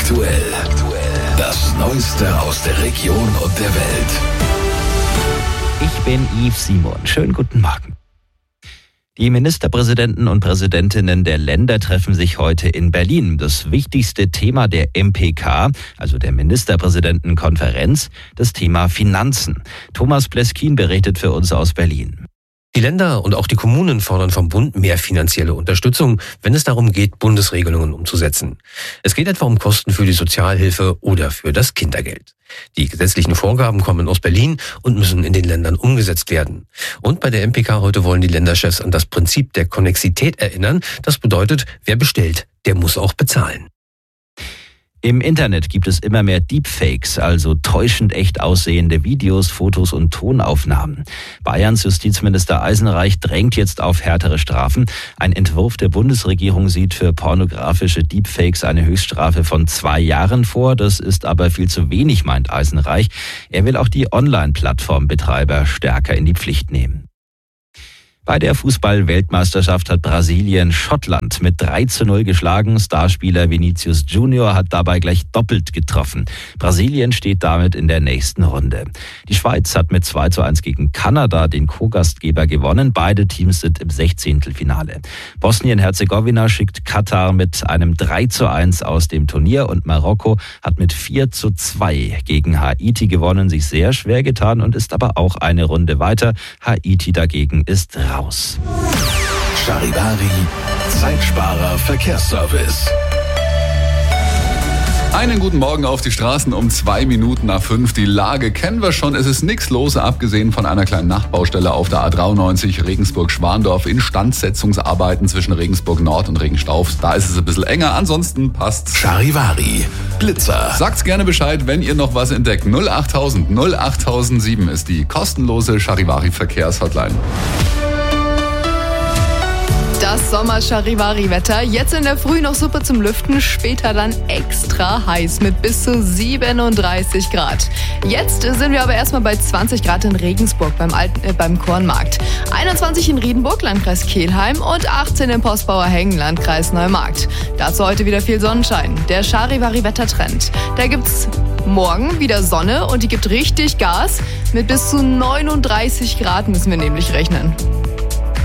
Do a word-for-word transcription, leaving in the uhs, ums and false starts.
Aktuell. Das Neueste aus der Region und der Welt. Ich bin Yves Simon. Schönen guten Morgen. Die Ministerpräsidenten und Präsidentinnen der Länder treffen sich heute in Berlin. Das wichtigste Thema der M P K, also der Ministerpräsidentenkonferenz, das Thema Finanzen. Thomas Pleskin berichtet für uns aus Berlin. Die Länder und auch die Kommunen fordern vom Bund mehr finanzielle Unterstützung, wenn es darum geht, Bundesregelungen umzusetzen. Es geht etwa um Kosten für die Sozialhilfe oder für das Kindergeld. Die gesetzlichen Vorgaben kommen aus Berlin und müssen in den Ländern umgesetzt werden. Und bei der M P K heute wollen die Länderchefs an das Prinzip der Konnexität erinnern. Das bedeutet, wer bestellt, der muss auch bezahlen. Im Internet gibt es immer mehr Deepfakes, also täuschend echt aussehende Videos, Fotos und Tonaufnahmen. Bayerns Justizminister Eisenreich drängt jetzt auf härtere Strafen. Ein Entwurf der Bundesregierung sieht für pornografische Deepfakes eine Höchststrafe von zwei Jahren vor. Das ist aber viel zu wenig, meint Eisenreich. Er will auch die Online-Plattformbetreiber stärker in die Pflicht nehmen. Bei der Fußball-Weltmeisterschaft hat Brasilien Schottland mit drei zu null geschlagen. Starspieler Vinicius Junior hat dabei gleich doppelt getroffen. Brasilien steht damit in der nächsten Runde. Die Schweiz hat mit zwei zu eins gegen Kanada den Co-Gastgeber gewonnen. Beide Teams sind im Sechzehntelfinale. Bosnien-Herzegowina schickt Katar mit einem drei zu eins aus dem Turnier und Marokko hat mit vier zu zwei gegen Haiti gewonnen, sich sehr schwer getan und ist aber auch eine Runde weiter. Haiti dagegen ist raus. Raus. Charivari, Zeitsparer Verkehrsservice. Einen guten Morgen auf die Straßen um zwei Minuten nach fünf. Die Lage kennen wir schon. Es ist nichts los, abgesehen von einer kleinen Nachtbaustelle auf der A dreiundneunzig Regensburg-Schwandorf. Instandsetzungsarbeiten zwischen Regensburg Nord und Regenstauf. Da ist es ein bisschen enger. Ansonsten passt. Charivari, Blitzer. Sagt's gerne Bescheid, wenn ihr noch was entdeckt. null achttausend null achttausendsieben ist die kostenlose Charivari-Verkehrshotline. Das Sommer-Charivari-Wetter. Jetzt in der Früh noch super zum Lüften, später dann extra heiß mit bis zu siebenunddreißig Grad. Jetzt sind wir aber erstmal bei zwanzig Grad in Regensburg beim, Alten, äh, beim Kornmarkt. einundzwanzig in Riedenburg, Landkreis Kelheim und achtzehn im Postbauer Hengen, Landkreis Neumarkt. Dazu heute wieder viel Sonnenschein. Der Charivari-Wettertrend. Da gibt's morgen wieder Sonne und die gibt richtig Gas. Mit bis zu neununddreißig Grad müssen wir nämlich rechnen.